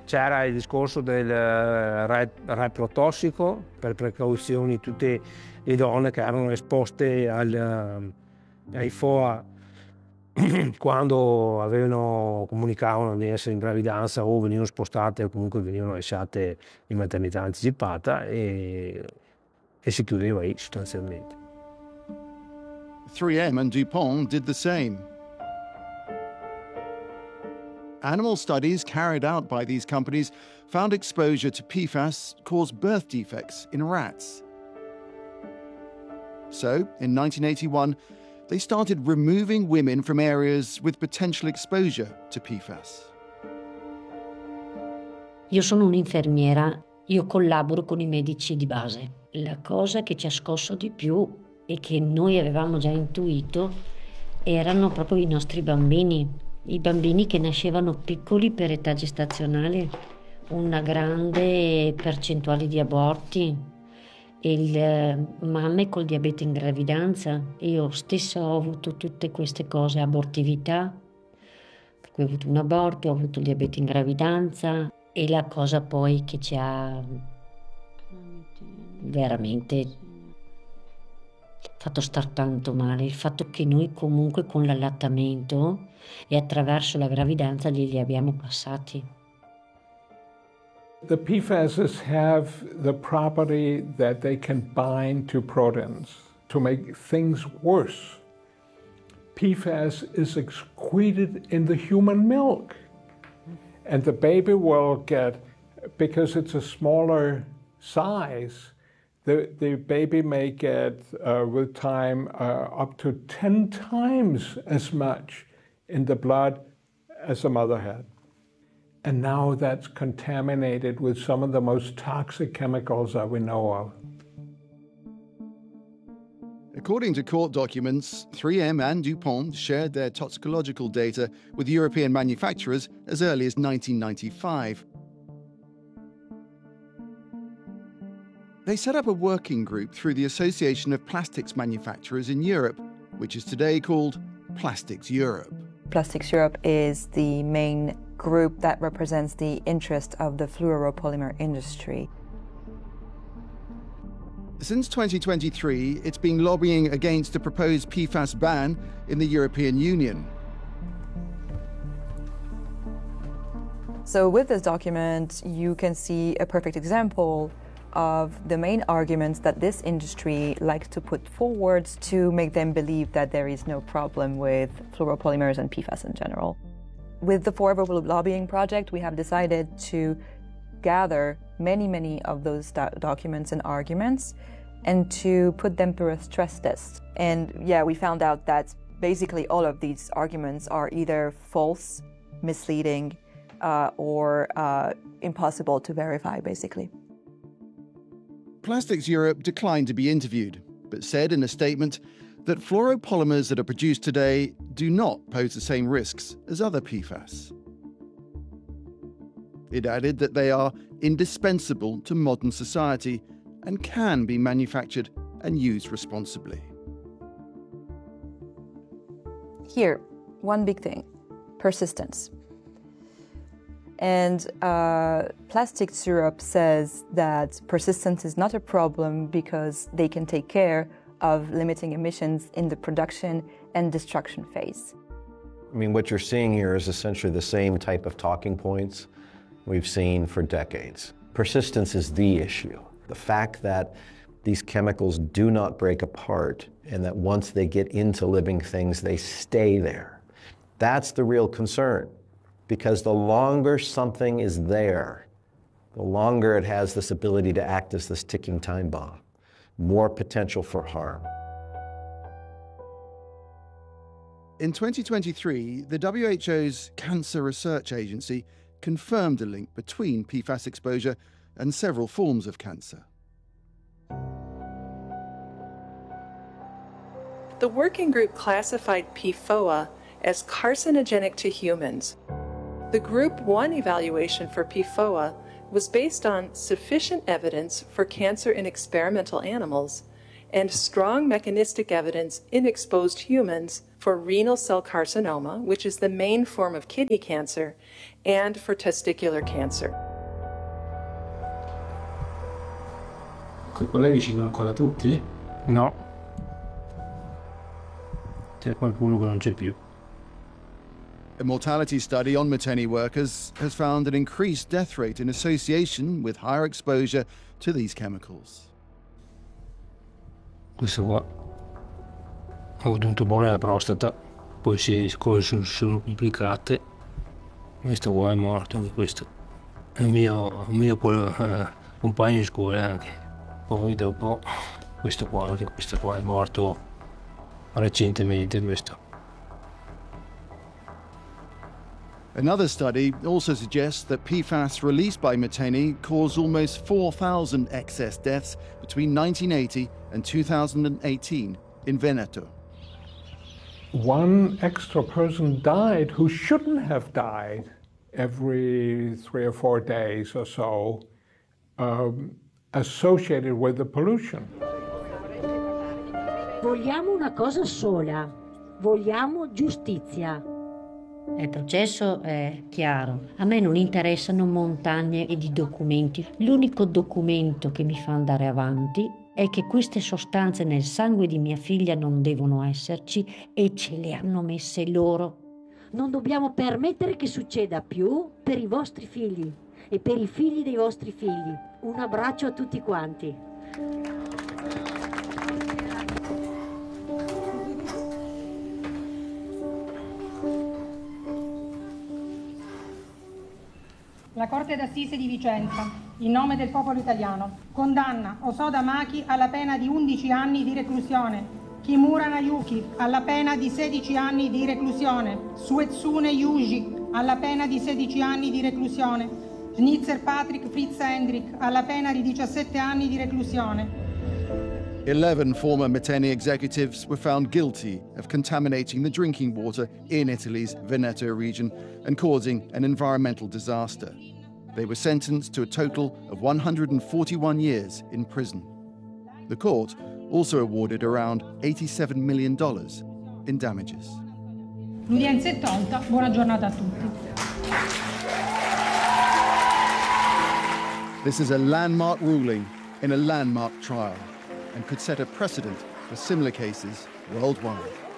C'era il discorso del reprotossico, per precauzioni tutte le donne che erano esposte ai FOA quando comunicavano di essere in gravidanza o venivano spostate o comunque venivano lasciate in maternità anticipata e si chiudeva lì sostanzialmente. 3M and DuPont did the same. Animal studies carried out by these companies found exposure to PFAS caused birth defects in rats. So, in 1981, they started removing women from areas with potential exposure to PFAS. Io sono un'infermiera, io collaboro con i medici di base. La cosa che ci ha scosso di più e che noi avevamo già intuito erano proprio i nostri bambini. I bambini che nascevano piccoli per età gestazionale, una grande percentuale di aborti, mamme col diabete in gravidanza. Io stessa ho avuto tutte queste cose, abortività, per cui ho avuto un aborto, ho avuto il diabete in gravidanza e la cosa poi che ci ha veramente fatto star tanto male, il fatto che noi comunque con l'allattamento e attraverso la gravidanza li abbiamo passati. The PFASs have the property that they can bind to proteins to make things worse. PFAS is excreted in the human milk, and the baby will get, because it's a smaller size, the baby may get, with time, up to 10 times as much in the blood as the mother had. And now that's contaminated with some of the most toxic chemicals that we know of. According to court documents, 3M and DuPont shared their toxicological data with European manufacturers as early as 1995. They set up a working group through the Association of Plastics Manufacturers in Europe, which is today called Plastics Europe. Plastics Europe is the main group that represents the interest of the fluoropolymer industry. Since 2023, it's been lobbying against a proposed PFAS ban in the European Union. So with this document, you can see a perfect example of the main arguments that this industry likes to put forward to make them believe that there is no problem with fluoropolymers and PFAS in general. With the Forever Blue lobbying project, we have decided to gather many of those documents and arguments and to put them through a stress test. And yeah, we found out that basically all of these arguments are either false, misleading, or impossible to verify, basically. Plastics Europe declined to be interviewed, but said in a statement that fluoropolymers that are produced today do not pose the same risks as other PFAS. It added that they are indispensable to modern society and can be manufactured and used responsibly. Here, one big thing, persistence. And Plastics Europe says that persistence is not a problem because they can take care of limiting emissions in the production and destruction phase. I mean, what you're seeing here is essentially the same type of talking points we've seen for decades. Persistence is the issue. The fact that these chemicals do not break apart and that once they get into living things, they stay there. That's the real concern. Because the longer something is there, the longer it has this ability to act as this ticking time bomb, more potential for harm. In 2023, the WHO's Cancer Research Agency confirmed a link between PFAS exposure and several forms of cancer. The working group classified PFOA as carcinogenic to humans. The Group 1 evaluation for PFOA was based on sufficient evidence for cancer in experimental animals and strong mechanistic evidence in exposed humans for renal cell carcinoma, which is the main form of kidney cancer, and for testicular cancer. Quelli vicino ancora tutti? No. C'è qualcuno che non c'è più. A mortality study on Miteni workers has found an increased death rate in association with higher exposure to these chemicals. Questo qua ha avuto un tumore alla prostata, poi le cose sono complicate. Questo qua è morto, anche questo è un mio compagno di scuola anche. Poi dopo questo qua è morto recentemente questo. Another study also suggests that PFAS released by Miteni caused almost 4,000 excess deaths between 1980 and 2018 in Veneto. One extra person died who shouldn't have died every 3 or 4 days or so, associated with the pollution. Vogliamo una cosa sola, vogliamo giustizia. Il processo è chiaro. A me non interessano montagne e di documenti. L'unico documento che mi fa andare avanti è che queste sostanze nel sangue di mia figlia non devono esserci e ce le hanno messe loro. Non dobbiamo permettere che succeda più per i vostri figli e per i figli dei vostri figli. Un abbraccio a tutti quanti. La Corte d'Assise di Vicenza, in nome del popolo italiano, condanna Osoda Maki alla pena di 11 anni di reclusione, Kimura Nayuki alla pena di 16 anni di reclusione, Suetsune Yuji alla pena di 16 anni di reclusione, Schnitzer Patrick Fritz Hendrik alla pena di 17 anni di reclusione. 11 former Miteni executives were found guilty of contaminating the drinking water in Italy's Veneto region and causing an environmental disaster. They were sentenced to a total of 141 years in prison. The court also awarded around $87 million in damages. L'udienza è tolta, buona giornata a tutti. This is a landmark ruling in a landmark trial and could set a precedent for similar cases worldwide.